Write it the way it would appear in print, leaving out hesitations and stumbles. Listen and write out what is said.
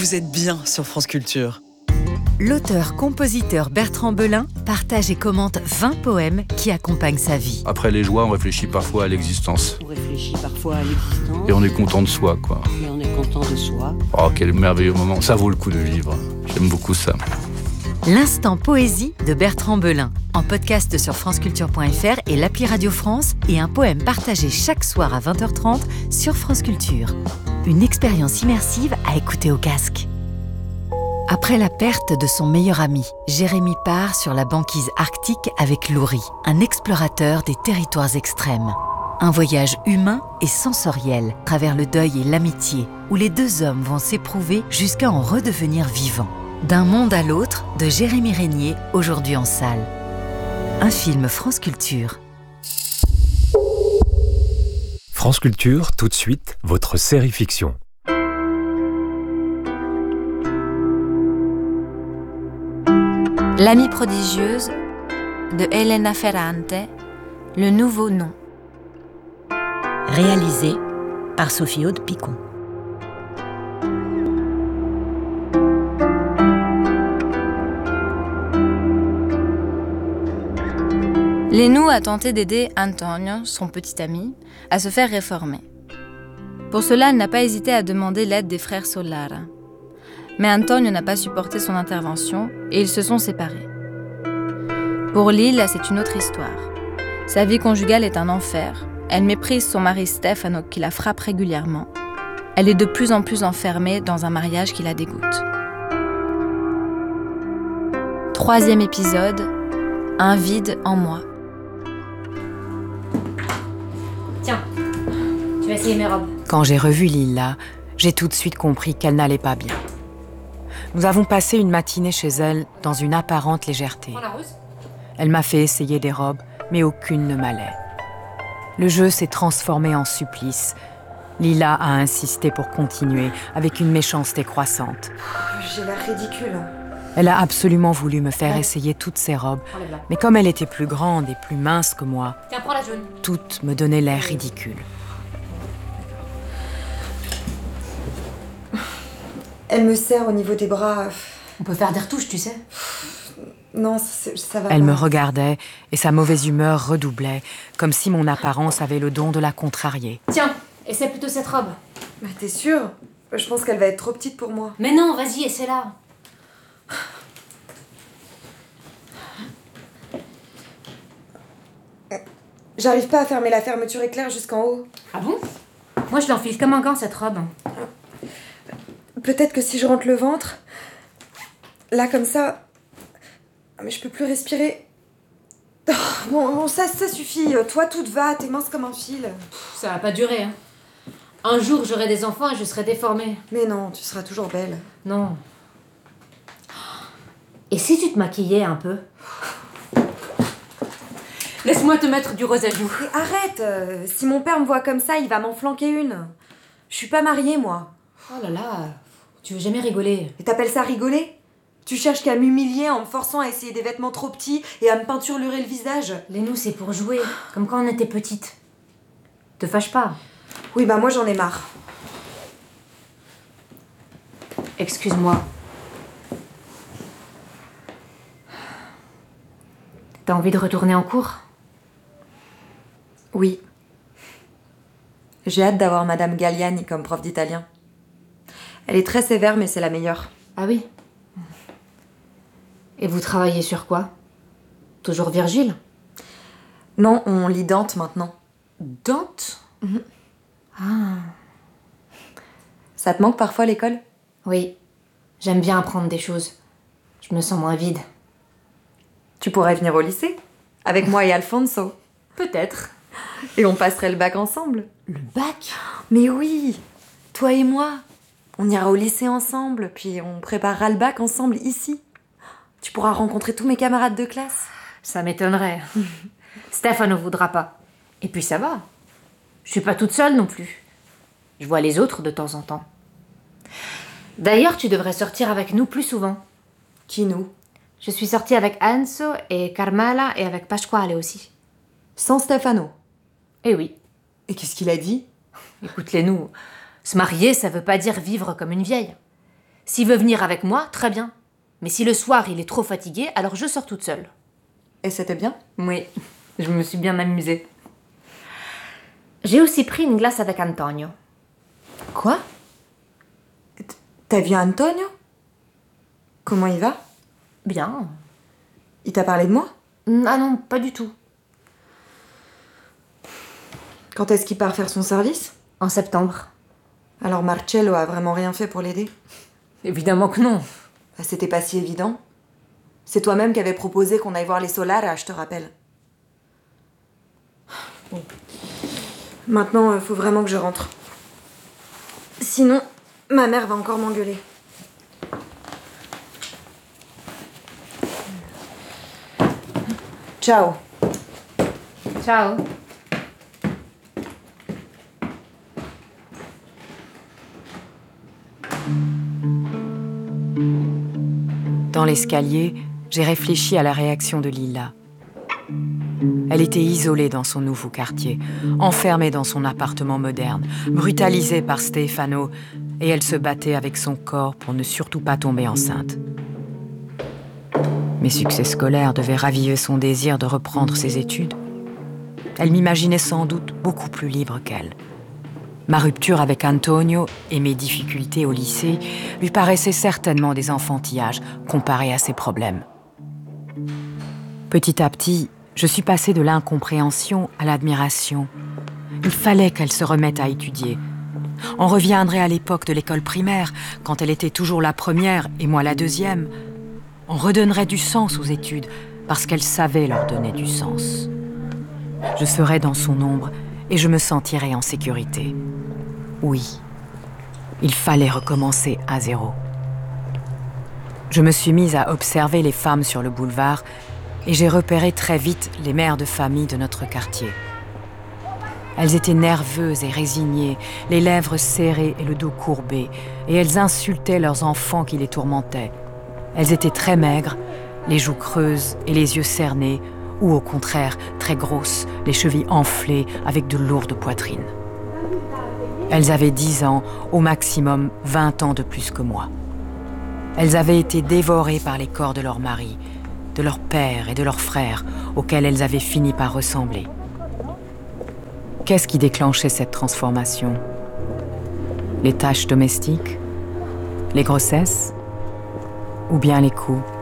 Vous êtes bien sur France Culture. L'auteur-compositeur Bertrand Belin partage et commente 20 poèmes qui accompagnent sa vie. Après les joies, on réfléchit parfois à l'existence. On réfléchit parfois à l'existence. Et on est content de soi, quoi. Et on est content de soi. Oh, quel merveilleux moment. Ça vaut le coup de vivre. J'aime beaucoup ça. L'instant poésie de Bertrand Belin, en podcast sur franceculture.fr et l'appli Radio France, et un poème partagé chaque soir à 20h30 sur France Culture. Une expérience immersive à écouter au casque. Après la perte de son meilleur ami, Jérémy part sur la banquise arctique avec Louri, un explorateur des territoires extrêmes. Un voyage humain et sensoriel à travers le deuil et l'amitié, où les deux hommes vont s'éprouver jusqu'à en redevenir vivants. D'un monde à l'autre, de Jérémy Régnier, aujourd'hui en salle. Un film France Culture. France Culture, tout de suite, votre série fiction. L'amie prodigieuse de Elena Ferrante, le nouveau nom. Réalisé par Sophie-Aude Picon. Lénou a tenté d'aider Antonio, son petit ami, à se faire réformer. Pour cela, elle n'a pas hésité à demander l'aide des frères Solara. Mais Antonio n'a pas supporté son intervention et ils se sont séparés. Pour Lille, c'est une autre histoire. Sa vie conjugale est un enfer. Elle méprise son mari Stefano qui la frappe régulièrement. Elle est de plus en plus enfermée dans un mariage qui la dégoûte. 3e épisode, un vide en moi. Tiens, tu vas essayer mes robes. Quand j'ai revu Lila, j'ai tout de suite compris qu'elle n'allait pas bien. Nous avons passé une matinée chez elle dans une apparente légèreté. Prends la rose. Elle m'a fait essayer des robes, mais aucune ne m'allait. Le jeu s'est transformé en supplice. Lila a insisté pour continuer, avec une méchanceté croissante. J'ai l'air ridicule. Elle a absolument voulu me faire essayer toutes ses robes, mais comme elle était plus grande et plus mince que moi, Tiens, prends la jaune. toutes me donnaient l'air ridicule. Elle me serre au niveau des bras. On peut faire des retouches, tu sais. Non, ça va Elle pas. me regardait et sa mauvaise humeur redoublait, comme si mon apparence avait le don de la contrarier. Tiens, essaie plutôt cette robe. Bah, t'es sûre? Je pense qu'elle va être trop petite pour moi. Mais non, vas-y, essaie-la. J'arrive pas à fermer la fermeture éclair jusqu'en haut. Ah bon? Moi, je l'enfile comme un gant, cette robe. Peut-être que si je rentre le ventre... Là, comme ça... Mais je peux plus respirer. Oh, bon, ça suffit. Toi, tout te va, t'es mince comme un fil. Ça va pas durer, hein. Un jour, j'aurai des enfants et je serai déformée. Mais non, tu seras toujours belle. Non. Et si tu te maquillais un peu? Laisse-moi te mettre du rose à joues. Mais arrête. Si mon père me voit comme ça, il va m'en flanquer une. Je suis pas mariée, moi. Oh là là, tu veux jamais rigoler. Et t'appelles ça rigoler? Tu cherches qu'à m'humilier en me forçant à essayer des vêtements trop petits et à me peinturlurer le visage. Lénou, c'est pour jouer, comme quand on était petite. Te fâche pas. Oui, bah moi j'en ai marre. Excuse-moi. T'as envie de retourner en cours? Oui. J'ai hâte d'avoir Madame Galliani comme prof d'italien. Elle est très sévère, mais c'est la meilleure. Ah oui? Et vous travaillez sur quoi? Toujours Virgile? Non, on lit Dante maintenant. Dante? Ah. Ça te manque parfois l'école? Oui. J'aime bien apprendre des choses. Je me sens moins vide. Tu pourrais venir au lycée? Avec moi et Alfonso. Peut-être. Et on passerait le bac ensemble. Le bac? Mais oui! Toi et moi. On ira au lycée ensemble, puis on préparera le bac ensemble ici. Tu pourras rencontrer tous mes camarades de classe. Ça m'étonnerait. Stefano voudra pas. Et puis ça va. Je suis pas toute seule non plus. Je vois les autres de temps en temps. D'ailleurs, tu devrais sortir avec nous plus souvent. Qui nous? Je suis sortie avec Enzo et Carmela et avec Pasquale aussi. Sans Stefano? Eh oui. Et qu'est-ce qu'il a dit? Écoute-les nous. Se marier, ça veut pas dire vivre comme une vieille. S'il veut venir avec moi, très bien. Mais si le soir il est trop fatigué, alors je sors toute seule. Et c'était bien? Oui, je me suis bien amusée. J'ai aussi pris une glace avec Antonio. Quoi? T'as vu Antonio? Comment il va? Bien. Il t'a parlé de moi? Ah non, pas du tout. Quand est-ce qu'il part faire son service? En septembre. Alors Marcello a vraiment rien fait pour l'aider? Évidemment que non. Bah, c'était pas si évident. C'est toi-même qui avais proposé qu'on aille voir les Solara, je te rappelle. Bon. Maintenant, faut vraiment que je rentre. Sinon, ma mère va encore m'engueuler. Ciao. Ciao. Dans l'escalier, j'ai réfléchi à la réaction de Lila. Elle était isolée dans son nouveau quartier, enfermée dans son appartement moderne, brutalisée par Stefano, et elle se battait avec son corps pour ne surtout pas tomber enceinte. Mes succès scolaires devaient raviver son désir de reprendre ses études. Elle m'imaginait sans doute beaucoup plus libre qu'elle. Ma rupture avec Antonio et mes difficultés au lycée lui paraissaient certainement des enfantillages comparés à ses problèmes. Petit à petit, je suis passée de l'incompréhension à l'admiration. Il fallait qu'elle se remette à étudier. On reviendrait à l'époque de l'école primaire, quand elle était toujours la première et moi la deuxième. On redonnerait du sens aux études, parce qu'elle savait leur donner du sens. Je serais dans son ombre et je me sentirais en sécurité. Oui, il fallait recommencer à zéro. Je me suis mise à observer les femmes sur le boulevard et j'ai repéré très vite les mères de famille de notre quartier. Elles étaient nerveuses et résignées, les lèvres serrées et le dos courbé, et elles insultaient leurs enfants qui les tourmentaient. Elles étaient très maigres, les joues creuses et les yeux cernés, ou au contraire très grosses, les chevilles enflées avec de lourdes poitrines. Elles avaient 10 ans, au maximum 20 ans de plus que moi. Elles avaient été dévorées par les corps de leurs maris, de leurs pères et de leurs frères, auxquels elles avaient fini par ressembler. Qu'est-ce qui déclenchait cette transformation? Les tâches domestiques? Les grossesses? Ou bien les coups?